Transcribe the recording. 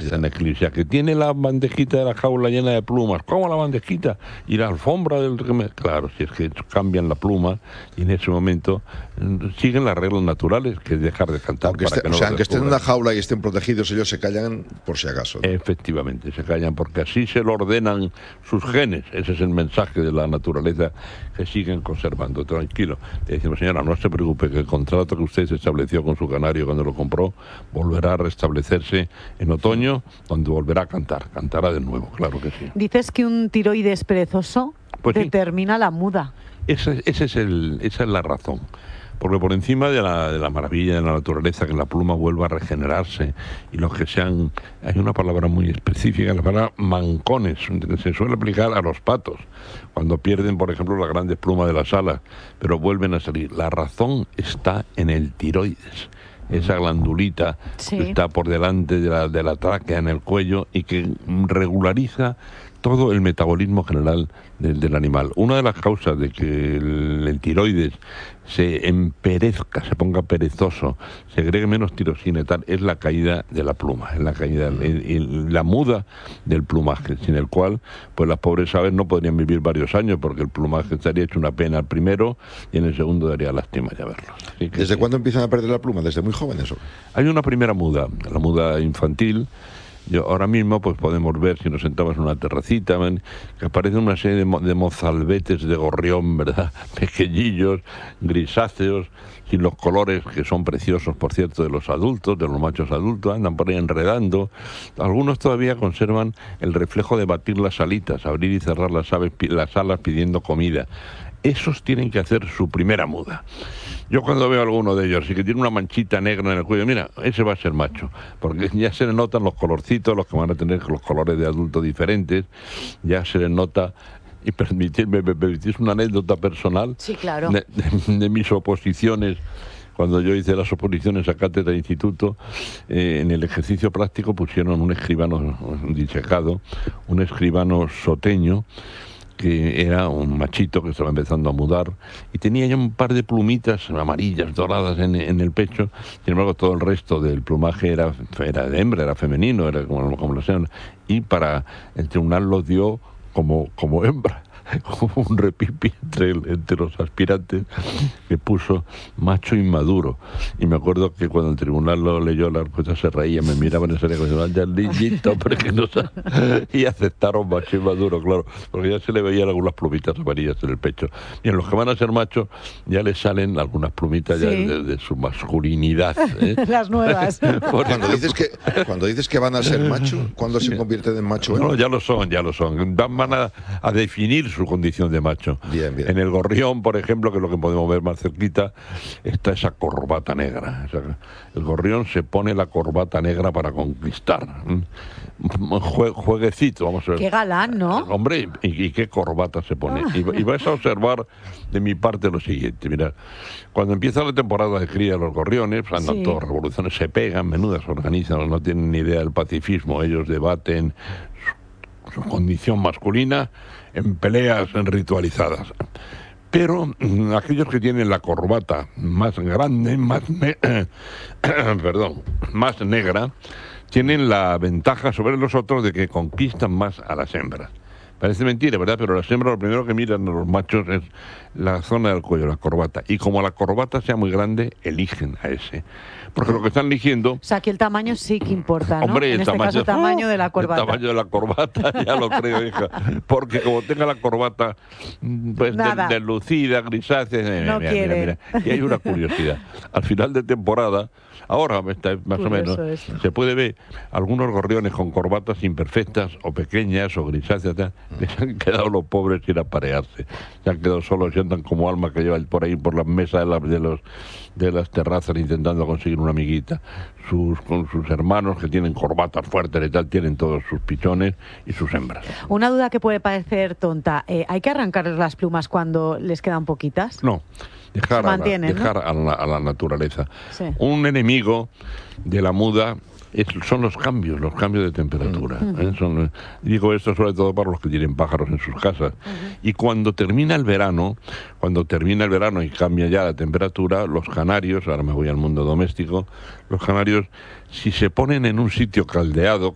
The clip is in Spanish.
está en equilibrio. O sea, que tiene la bandejita de la jaula llena de plumas. ¿Cómo la bandejita? Y la alfombra del... Claro, si es que cambian la pluma y en ese momento siguen las reglas naturales, que es dejar de cantar. Aunque estén en una jaula y estén protegidos, ellos se callan por si acaso, ¿no? Efectivamente, se callan porque así se lo ordenan sus genes. Ese es el mensaje de la naturaleza, que siguen conservando. Tranquilo. Le decimos, señora, no se preocupe, que el contrato que usted estableció con su canario cuando lo compró volverá a restablecerse en otoño, donde volverá a cantar. Cantará de nuevo, claro que sí. Dices que un tiroides perezoso determina la muda. Esa es la razón. Porque por encima de la maravilla de la naturaleza, que la pluma vuelva a regenerarse, y los que sean, hay una palabra muy específica, la palabra mancones, que se suele aplicar a los patos, cuando pierden, por ejemplo, las grandes plumas de las alas, pero vuelven a salir. La razón está en el tiroides, esa glandulita que está por delante de la tráquea, en el cuello, y que regulariza todo el metabolismo general del animal. Una de las causas de que el tiroides se emperezca, se ponga perezoso, se agregue menos tirosina y tal, es la caída de la pluma, es la caída, la muda del plumaje, sin el cual pues las pobres aves no podrían vivir varios años, porque el plumaje estaría hecho una pena al primero y en el segundo daría lástima ya verlos. ¿Desde cuándo empiezan a perder la pluma? ¿Desde muy jóvenes? Hay una primera muda, la muda infantil. Ahora mismo pues podemos ver, si nos sentamos en una terracita, que aparecen una serie de mozalbetes de gorrión, ¿verdad? Pequeñillos, grisáceos, sin los colores que son preciosos, por cierto, de los adultos, de los machos adultos, andan por ahí enredando. Algunos todavía conservan el reflejo de batir las alitas, abrir y cerrar las alas pidiendo comida. Esos tienen que hacer su primera muda. Yo cuando veo a alguno de ellos y que tiene una manchita negra en el cuello, mira, ese va a ser macho, porque ya se le notan los colorcitos, los que van a tener los colores de adulto diferentes, ya se les nota. Y me permitís una anécdota personal. Sí, claro. De mis oposiciones. Cuando yo hice las oposiciones a cátedra de instituto, en el ejercicio práctico pusieron un escribano disecado, un escribano soteño, que era un machito que estaba empezando a mudar y tenía ya un par de plumitas amarillas, doradas en el pecho. Sin embargo, todo el resto del plumaje era de hembra, era femenino, era como lo sean. Y para el tribunal lo dio como hembra, como un repipi entre los aspirantes, que puso macho inmaduro. Y me acuerdo que cuando el tribunal lo leyó, la respuesta se reía, me miraban en serio, como ya niñito, porque no sabe. Y aceptaron macho inmaduro, claro, porque ya se le veían algunas plumitas amarillas en el pecho. Y en los que van a ser machos ya les salen algunas plumitas ya de su masculinidad, ¿eh? Las nuevas. Cuando dices que van a ser machos, ¿cuándo se convierten en macho? No, ya lo son. Van a definir su condición de macho. Bien. En el gorrión, por ejemplo, que es lo que podemos ver más cerquita, está esa corbata negra. El gorrión se pone la corbata negra para conquistar. Jueguecito, vamos a ver. Qué galán, ¿no? Hombre, ¿y qué corbata se pone? Y vais a observar de mi parte lo siguiente. Mira, cuando empieza la temporada de cría de los gorriones, andan todas revoluciones, se pegan, menudas se organizan, no tienen ni idea del pacifismo. Ellos debaten su condición masculina en peleas ritualizadas. Pero aquellos que tienen la corbata más grande, más negra, tienen la ventaja sobre los otros de que conquistan más a las hembras. Parece mentira, ¿verdad? Pero las hembras lo primero que miran a los machos es la zona del cuello, la corbata. Y como la corbata sea muy grande, eligen a ese. Porque lo que están eligiendo... O sea, que el tamaño sí que importa, ¿no? Hombre, en este caso, el tamaño de la corbata. El tamaño de la corbata, ya lo creo, hija. Porque como tenga la corbata pues deslucida, grisácea... No quiere. Mira. Y hay una curiosidad. Al final de temporada, ahora más o menos, se puede ver algunos gorriones con corbatas imperfectas o pequeñas o grisáceas, les han quedado los pobres sin aparearse. Se han quedado solos y andan como almas que llevan por ahí por las mesas de las terrazas intentando conseguir una amiguita. Con sus hermanos que tienen corbatas fuertes y tal, tienen todos sus pichones y sus hembras. Una duda que puede parecer tonta, ¿hay que arrancarles las plumas cuando les quedan poquitas? No. Dejar a la naturaleza. Sí. Un enemigo de la muda son los cambios de temperatura. Digo esto sobre todo para los que tienen pájaros en sus casas. Y cuando termina el verano y cambia ya la temperatura, los canarios, ahora me voy al mundo doméstico, los canarios, si se ponen en un sitio caldeado,